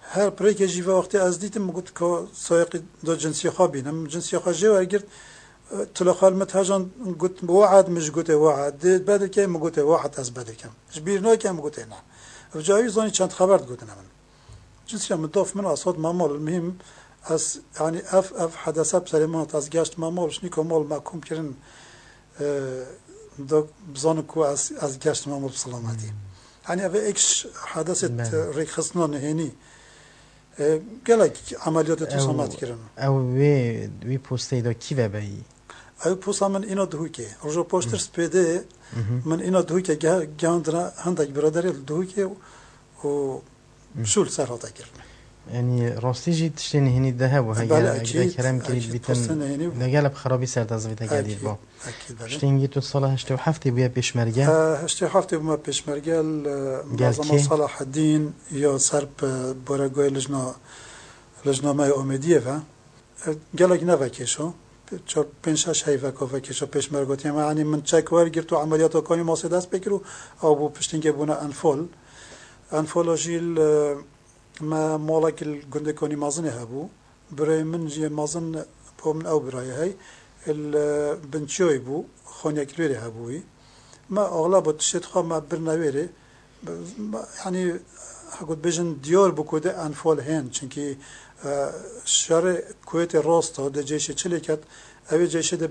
هر پرێکێ ژیڤە وەختی ئەس دیتم گوت کە سایقی دو جنسی خوا بینم جنسی خوا ژێ وەرگرت تلخال متهاجن قلت وعد مش قلت وعد بدل كم قلت واحد أس بدل كم شبير نوع كم قلت نعم فجاي زوني كانت خبرت قلت نعم جنسيا مضاف من أصوات مامول المهم أس يعني أف حدثات بسليمان أس جاشت مامول شنيكو مول ما كم كرن دو بزانكو أس جاشت مامول بسلامتي يعني أبي إكش حدثت ريك خصنا نهني قالك عمليات تصامات كرن أو وي بوستي دو كيف بي أو بوسا من إنا دهوكي رجع بوستر سبيدي من إنا دهوكي جاندنا هندك برادري دهوكي و شول سهل تاكر يعني راستيجي تشتيني هني الذهب وهي كلام كريد بيتن لقالب خرابي سرد أزفيتا قادير با شتينجي تو صلاة هشتو حفتي بيا بيشمرجة هشتو حفتي بما بيشمرجة منظمة صلاح الدين يا سرب بورقوي لجنة ما أميدية فا قالك نفاكيشو چهار پنج شش هیوک و کشو پیشمرگوتی ما یعنی من چک ورگرت و عملیات کنی ماسه دست بکرو او بو پشتین که بونه انفولوژیل ما مالک الگنده کنی مازنه هبو برای من جی مازن با من او برای هی البنچوی بو خونی کلوری هبوی ما اغلب تشت خو ما برنویره یعنی هقول بيجن ديار بكودة أنفال هن چونكي شارع كويت راست ده جيش چلكت أبي جيش ده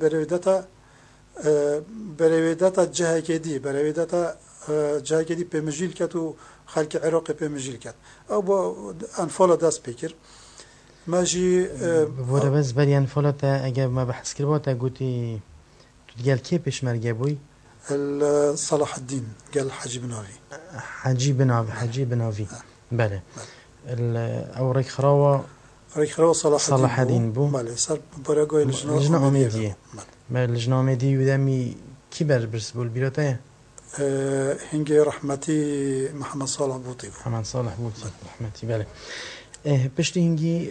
بريودتا جهة كدي بريودتا جهة كدي بمجيل كت و خلق عراقي بمجيل كت أو أنفال داس بكر ماجي بورا بس بري أنفال تا أجا ما بحث كربوتا قوتي تقال كي بيشمرجة بوي صلاح الدين قال حجي بنافي حجي بنافي بله او ريك خراوة صلاح الدين بو بله صار براغوي لجنة أميدية ما لجنة أميدية ودامي كبر برس بول بيروتايا هنجي رحمتي محمد صالح بوطي رحمتي بله بشتي هنجي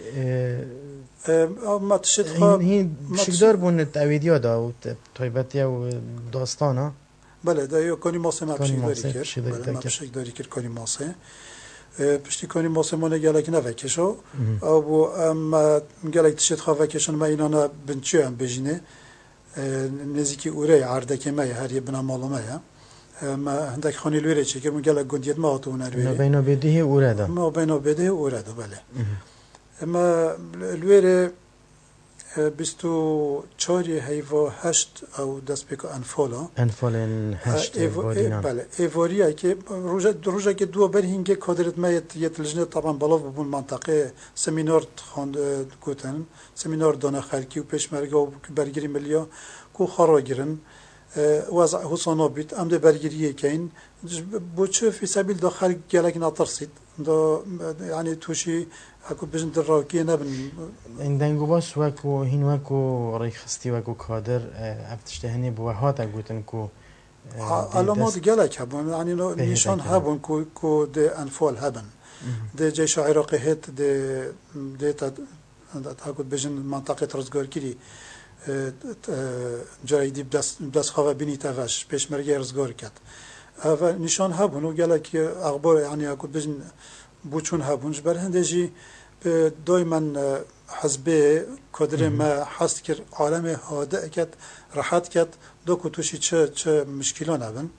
ما تشد هي شقدار بون التعويدية دا وطيبتيا وداستانا بله دا کنی ماسه ما بشک داری کرد. ما بشک داری کرد کنی ماسه. پشتی کنی ماسه مانه گلک نوکشو. او ما گلک تشت خوابکشون ما اینا نه بنچه هم بجینه. نزدیکی اوره عرضه که ما هری بنا مالومه ما هندک خانی لوره چه که من گلک گندیت ما تو نروی. بینو بدیه اوره دا. ما بینو بدیه اوره دا بله. ما لوره بیستو چاری هیوا هشت او دست بکو انفالن هشت ایوارینان بله ایواریا که روزا که دو بر هنگه کادرت ما یت لجنه طبعا بالا بون منطقه سمینار خواند گوتن سمینار دانه خلکی و پیشمرگه و برگیری ملیا کو خارا گیرن وضع حسانا بیت ام ده برگیریه که این بوچه فی سبیل داخل گلک نترسید دا یعنی توشی اكو بجن دراكي نبن عندن باش وكو هين وكو ريخستي وكو كادر افتشتهني بوهات اقوتن كو علامات جالك هبون يعني نشان هبون كو دي انفال هبن دي جيش عراقي هيت دي اكو بجن منطقه رزگار كيري جايدي بدس خوا بيني تاغش بيشمرگي رزگار كات هذا نشان هبون وجالك اخبار يعني اكو بجن بوچون هبونج بر هندجی دائما حزب کادر ما حست کر عالم هاده کت راحت کت دو کتوشی چه مشکلان هبن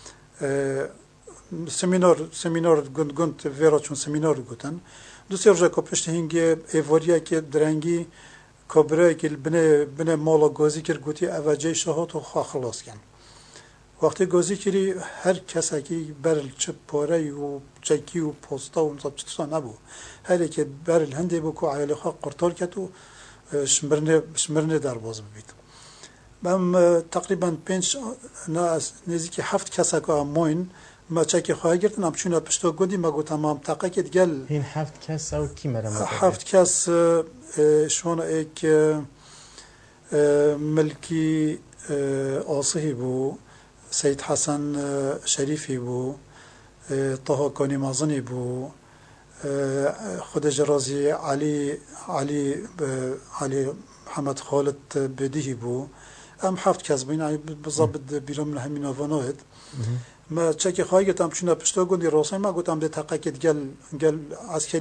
سمینار گند ویرا چون سمینار گوتن دو سرجا کپشت هنگی ایواریا که درنگی کبره که بنه مالا گازی کر گوتی اوجه شهات و خلاص کن وقتی گازی کری هر کسی که برل چه پاره و چکی و پستا و مصاب چطور نبود هر که برل هنده بو که عیالی خواه قرطال کت و شمرنه در باز ببید من تقریبا 5 نزدیکی 7 کسی که موین ما چکی خواه گرتن هم چون پشتا گودی ما گو تمام تاقه که دیگل این 7 کس او کی مرمت 7 کس شون ایک ملکی آصحی بو سید حسن شریفی بو طه کانی مازنی بو خود جرازی علی محمد خالد بدیهی بو ام 7 کس بین بالضبط بیرون من همین آوانات ما چکی خواهی گفتم چون پشتا گندی راستی ما گفتم ده تقیقت گل عسکری